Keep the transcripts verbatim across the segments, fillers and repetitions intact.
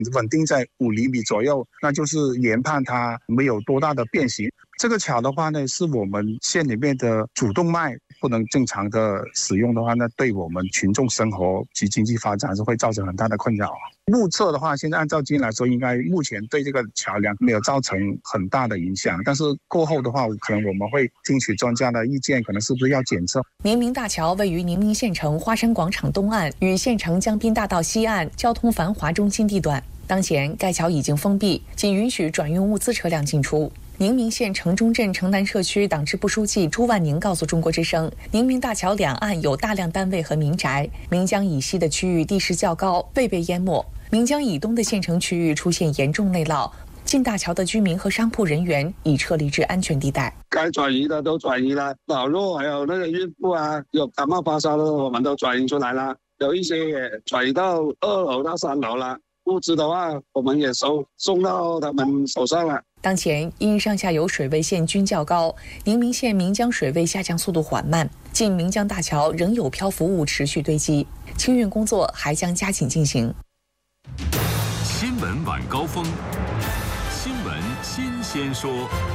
稳定在五厘米左右，那就是研判它没有多大的变形。这个桥的话呢，是我们县里面的主动脉，不能正常的使用的话，那对我们群众生活及经济发展是会造成很大的困扰。目测的话，现在按照经验来说，应该目前对这个桥梁没有造成很大的影响，但是过后的话，可能我们会听取专家的意见，可能是不是要检测。 宁明大桥位于宁明县城花山广场东岸与县城江滨大道西岸交通繁华中心地段，当前该桥已经封闭，仅允许转运物资车辆进出。宁明县城中镇城南社区党支部书记朱万宁告诉中国之声，宁明大桥两岸有大量单位和民宅，岷江以西的区域地势较高，未被淹没。岷江以东的县城区域出现严重内涝，进大桥的居民和商铺人员已撤离至安全地带。 该转移的都转移了，老弱还有那个孕妇啊，有感冒发烧的我们都转移出来了，有一些也转移到二楼到三楼了。物资的话，我们也收送到他们手上了。 当前因上下游水位线均较高，宁明县岷江水位下降速度缓慢，进岷江大桥仍有漂浮物持续堆积，清运工作还将加紧进行。 新闻晚高峰，新闻新鲜说。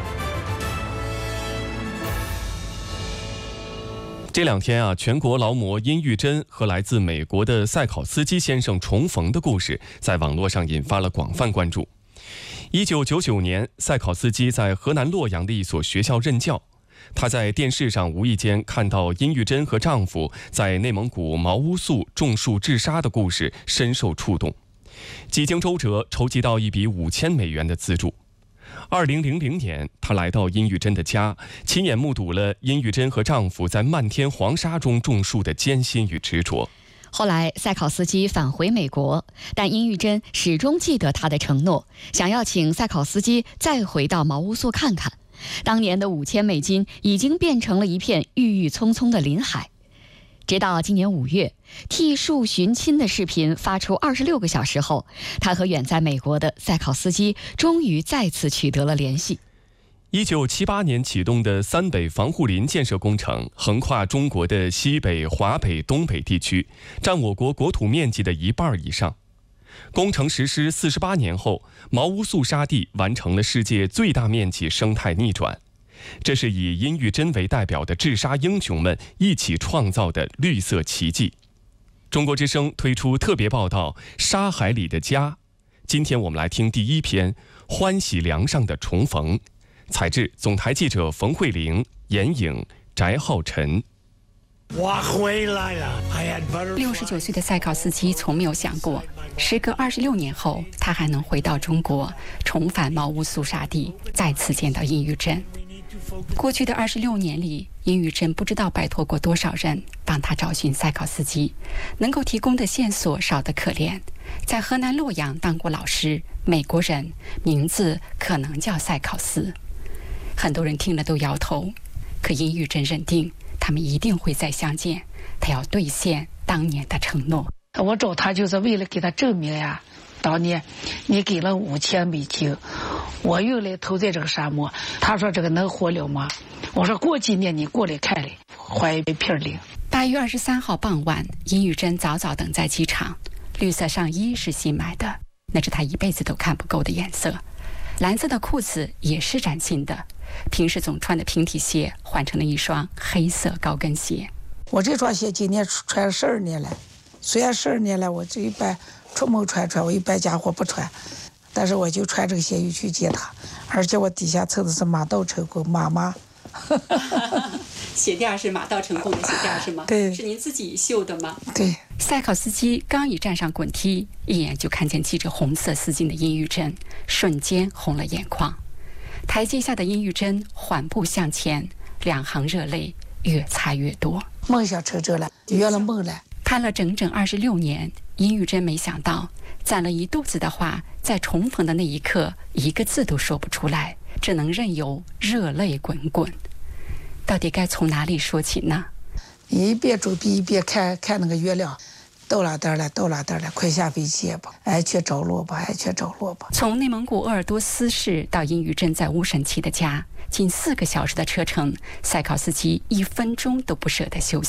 这两天啊，全国劳模殷玉珍和来自美国的赛考斯基先生重逢的故事，在网络上引发了广泛关注。一九九九年，赛考斯基在河南洛阳的一所学校任教。他在电视上无意间看到殷玉珍和丈夫在内蒙古毛乌素种树治沙的故事，深受触动。几经周折，筹集到一笔五千美元的资助。二零零零年，他来到殷玉珍的家，亲眼目睹了殷玉珍和丈夫在漫天黄沙中种树的艰辛与执着。 后来，赛考斯基返回美国，但殷玉珍始终记得他的承诺，想要请赛考斯基再回到毛乌素看看。当年的五千美金已经变成了一片郁郁葱葱的林海。直到今年五月，替树寻亲的视频发出二十六个小时后，他和远在美国的赛考斯基终于再次取得了联系。 一九七八年启动的三北防护林建设工程，横跨中国的西北、华北、东北地区，占我国国土面积的一半以上。工程实施四十八年后，毛乌素沙地完成了世界最大面积生态逆转。这是以殷玉珍为代表的治沙英雄们一起创造的绿色奇迹。中国之声推出特别报道《沙海里的家》，今天我们来听第一篇《欢喜梁上的重逢》，采制总台记者冯慧玲、严颖、翟浩晨。 我回来了。 六十九岁的赛考斯基从没有想过，时隔二十六年后，他还能回到中国，重返毛乌素沙地，再次见到殷玉珍。过去的二十六年里，殷玉珍不知道拜托过多少人帮他找寻赛考斯基，能够提供的线索少得可怜。在河南洛阳当过老师，美国人，名字可能叫赛考斯。很多人听了都摇头，可殷玉珍认定他们一定会再相见，他要兑现当年的承诺。 我找他就是为了给他证明呀，当年你给了五千美金，我用来投在这个沙漠。他说这个能活了吗？我说过几年你过来看来，还一片林。 八月二十三号傍晚，殷玉珍早早等在机场。绿色上衣是新买的，那是她一辈子都看不够的颜色。蓝色的裤子也是崭新的，平时总穿的平底鞋换成了一双黑色高跟鞋。 我这双鞋今年穿了十二年了，虽然十二年了，我这一般出门穿穿，我一般家伙不穿，但是我就穿这个鞋去见他，而且我底下凑的是马到成功妈妈。 鞋垫是马到成功的鞋垫是吗？ 对， 是您自己绣的吗？ 对。 赛考斯基刚一站上滚梯，一眼就看见系着红色丝巾的殷玉珍，瞬间红了眼眶。台阶下的殷玉珍缓步向前，两行热泪越擦越多。 梦想成真了，圆了梦了。 盼了整整二十六年，殷玉珍没想到攒了一肚子的话，在重逢的那一刻，一个字都说不出来，只能任由热泪滚滚。到底该从哪里说起呢？ 一边准备一边看看那个月亮，到哪点了？到哪点了？快下飞机吧！安全着陆吧！安全着陆吧！ 从内蒙古鄂尔多斯市到殷玉珍在乌审旗的家，近四个小时的车程，赛考斯基一分钟都不舍得休息。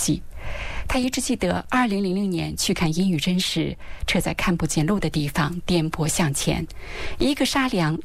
他一直记得二零零零年去看殷玉珍时，车在看不见路的地方颠簸向前，一个沙梁